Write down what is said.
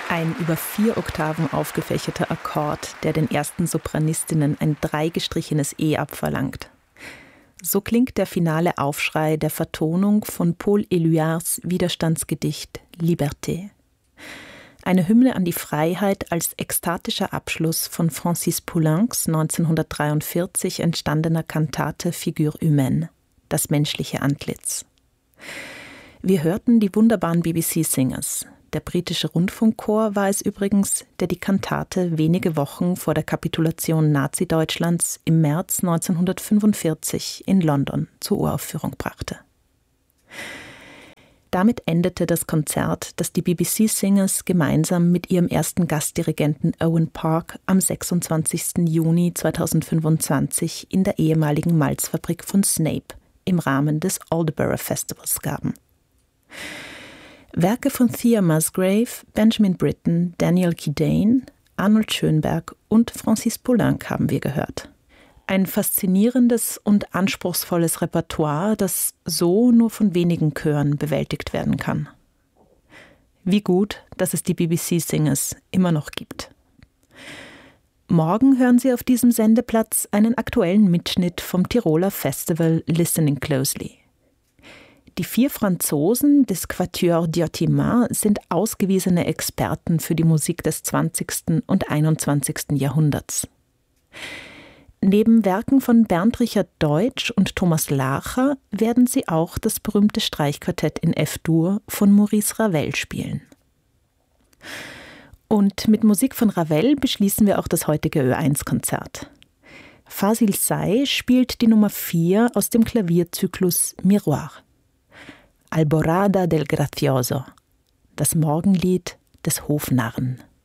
Ein über 4 Oktaven aufgefächerter Akkord, der den ersten Sopranistinnen ein 3 gestrichenes E abverlangt. So klingt der finale Aufschrei der Vertonung von Paul Éluards Widerstandsgedicht Liberté. Eine Hymne an die Freiheit als ekstatischer Abschluss von Francis Poulencs 1943 entstandener Kantate Figure humaine, das menschliche Antlitz. Wir hörten die wunderbaren BBC-Singers. Der britische Rundfunkchor war es übrigens, der die Kantate wenige Wochen vor der Kapitulation Nazi-Deutschlands im März 1945 in London zur Uraufführung brachte. Damit endete das Konzert, das die BBC-Singers gemeinsam mit ihrem ersten Gastdirigenten Owen Park am 26. Juni 2025 in der ehemaligen Malzfabrik von Snape im Rahmen des Aldeburgh Festivals gaben. Werke von Thea Musgrave, Benjamin Britten, Daniel Kidane, Arnold Schönberg und Francis Poulenc haben wir gehört. Ein faszinierendes und anspruchsvolles Repertoire, das so nur von wenigen Chören bewältigt werden kann. Wie gut, dass es die BBC-Singers immer noch gibt. Morgen hören Sie auf diesem Sendeplatz einen aktuellen Mitschnitt vom Tiroler Festival Listening Closely. Die 4 Franzosen des Quatuor Diotima sind ausgewiesene Experten für die Musik des 20. und 21. Jahrhunderts. Neben Werken von Bernd Richard Deutsch und Thomas Lacher werden sie auch das berühmte Streichquartett in F-Dur von Maurice Ravel spielen. Und mit Musik von Ravel beschließen wir auch das heutige Ö1-Konzert. Fasil Say spielt die Nummer 4 aus dem Klavierzyklus Miroir. Alborada del Gracioso, das Morgenlied des Hofnarren.